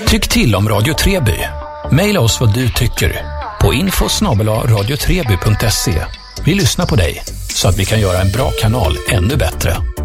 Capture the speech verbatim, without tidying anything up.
Tyck till om Radio Treby. Maila oss vad du tycker på info snabel-a radio treby punkt se. Vi lyssnar på dig så att vi kan göra en bra kanal ännu bättre.